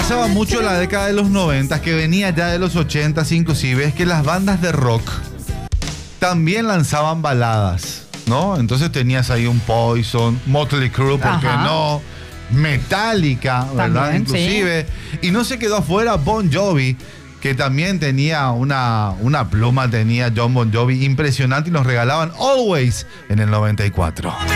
pasaba mucho en la década de los 90, que venía ya de los 80 inclusive, es que las bandas de rock también lanzaban baladas, ¿no? Entonces tenías ahí un Poison, Motley Crue, ¿por qué no? Metallica, ¿verdad? También, inclusive. Sí. Y no se quedó afuera Bon Jovi, que también tenía una pluma, tenía John Bon Jovi impresionante, y nos regalaban Always en el 94.